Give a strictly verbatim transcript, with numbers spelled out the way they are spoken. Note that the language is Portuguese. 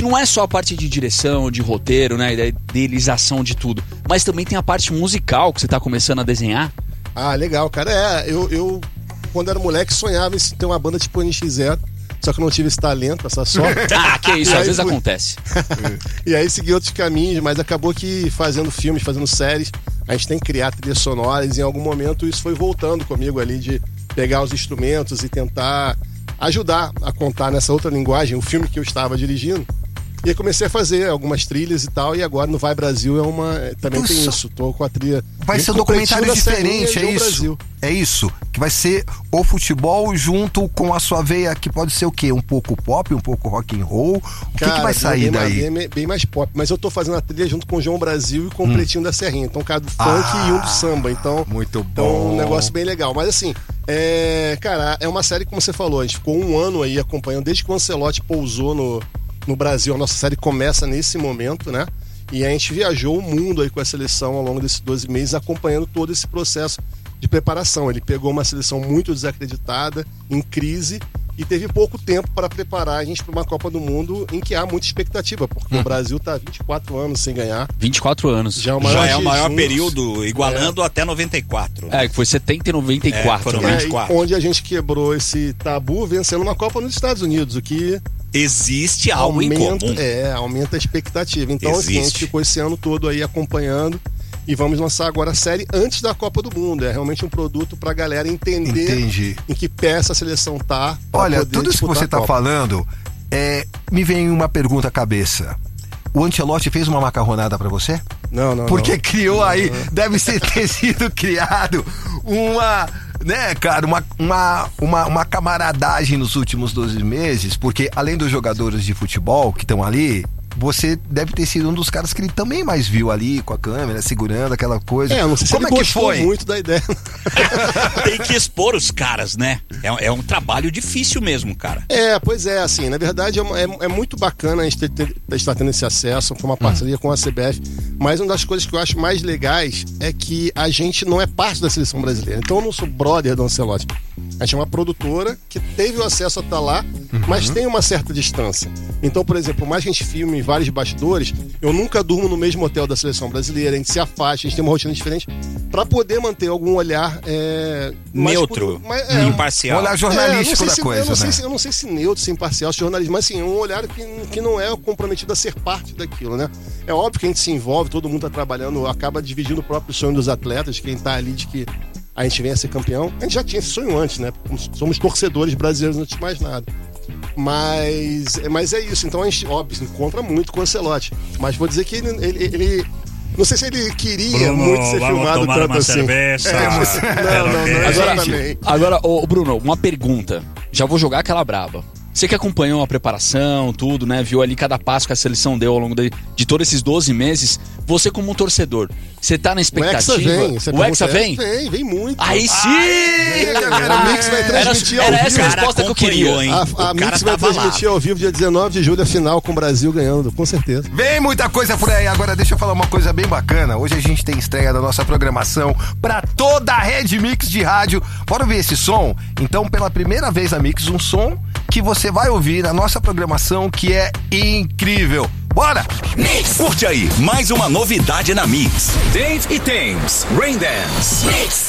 que não é só a parte de direção, de roteiro, né, da idealização de tudo, mas também tem a parte musical que você tá começando a desenhar. Ah, legal, cara. É, eu, eu quando era moleque sonhava em ter uma banda tipo N X Zero, só que eu não tive esse talento, essa sorte. Ah, que isso, E às aí vezes fui- acontece. E aí segui outros caminhos, mas acabou que fazendo filmes, fazendo séries, a gente tem que criar trilhas sonoras e em algum momento isso foi voltando comigo ali de pegar os instrumentos e tentar ajudar a contar nessa outra linguagem o filme que eu estava dirigindo. E aí comecei a fazer algumas trilhas e tal, e agora no Vai Brasil é uma. Também tem Isso. isso. Tô com a trilha. Vai junto ser um com o documentário Pretinho da Serrinha diferente, e é o isso? Brasil. É isso. Que vai ser o futebol junto com a sua veia, que pode ser o quê? Um pouco pop, um pouco rock and roll? O que, Cara, que vai sair bem, daí? Bem, bem mais pop. Mas eu tô fazendo a trilha junto com o João Brasil e com Hum. o Pretinho da Serrinha. Então, um cara do funk Ah, e um do samba. Então, muito então bom. um negócio bem legal. Mas assim, é, cara, é uma série, como você falou, a gente ficou um ano aí acompanhando, desde que o Ancelotti pousou no, no Brasil. A nossa série começa nesse momento, né? E a gente viajou o mundo aí com a seleção ao longo desses doze meses, acompanhando todo esse processo de preparação. Ele pegou uma seleção muito desacreditada, em crise, e teve pouco tempo para preparar a gente para uma Copa do Mundo em que há muita expectativa, porque o Brasil está há vinte e quatro anos sem ganhar. vinte e quatro anos. Já é o Já maior, é o maior jejum. período, igualando até noventa e quatro. É, que foi setenta e noventa e quatro. É, foram né? É, vinte e quatro. onde a gente quebrou esse tabu vencendo uma Copa nos Estados Unidos, o que Existe algo em aumenta, comum. é, aumenta a expectativa. Então, assim, a gente Existe. ficou esse ano todo aí acompanhando e vamos lançar agora a série antes da Copa do Mundo. É realmente um produto pra galera entender Entendi. em que pé essa seleção tá. pra Olha, poder tudo isso que disputar você a tá Copa. falando, é, me vem uma pergunta à cabeça. O Ancelotti fez uma macarronada pra você? Não, não, Porque não. criou aí, deve ser, ter sido criado uma, né, cara, uma, uma, uma, uma camaradagem nos últimos doze meses, porque além dos jogadores de futebol que estão ali, você deve ter sido um dos caras que ele também mais viu ali com a câmera, segurando aquela coisa. É, eu não sei se Como ele é que gostou foi? muito da ideia. Tem que expor os caras, né? É, é um trabalho difícil mesmo, cara. É, pois é, assim, na verdade é, é, é muito bacana a gente ter, ter, estar tendo esse acesso, foi uma parceria com a C B F, mas uma das coisas que eu acho mais legais é que a gente não é parte da seleção brasileira, então eu não sou brother do Ancelotti. A gente é uma produtora que teve o acesso a estar lá, mas tem uma certa distância. Então, por exemplo, por mais que a gente filme vários bastidores, eu nunca durmo no mesmo hotel da seleção brasileira, a gente se afasta, a gente tem uma rotina diferente, para poder manter algum olhar é, mais Neutro, por- mas, é, imparcial. Olhar é, eu não jornalístico sei da se- coisa, eu não sei né? se- eu não sei se neutro, se imparcial, se jornalismo, mas assim, um olhar que, que não é comprometido a ser parte daquilo, né? É óbvio que a gente se envolve, todo mundo tá trabalhando, acaba dividindo o próprio sonho dos atletas, quem tá ali de que a gente venha a ser campeão. A gente já tinha esse sonho antes, né? Somos torcedores brasileiros antes de mais nada. Mas, mas é isso, então a gente, óbvio, se encontra muito com o Ancelotti. Mas vou dizer que ele, ele, ele- não sei se ele queria Bruno, muito ser vamos filmado tomar tanto uma assim. cerveja. É, mas- não, não, não, Agora, exatamente. agora ô, Bruno, uma pergunta. Já vou jogar aquela braba. Você que acompanhou a preparação, tudo, né? Viu ali cada passo que a seleção deu ao longo de, de todos esses doze meses. Você como um torcedor, você tá na O expectativa? Hexa vem. você O Hexa pergunta, vem? Vem, vem muito. Aí sim! A Mix vai transmitir Era- ao era vivo. essa a resposta que eu queria. acompanhou, hein? A, a O cara Mix vai tava lá. transmitir ao vivo dia dezenove de julho a final com o Brasil ganhando, com certeza. Vem muita coisa por aí. Agora deixa eu falar uma coisa bem bacana. Hoje a gente tem estreia da nossa programação pra toda a rede Mix de rádio. Bora ouvir esse som? Então, pela primeira vez na Mix, um som que você vai ouvir na nossa programação que é incrível. Bora! Mix. Curte aí, mais uma novidade na Mix. Dave e Thames, Rain Dance. Mix.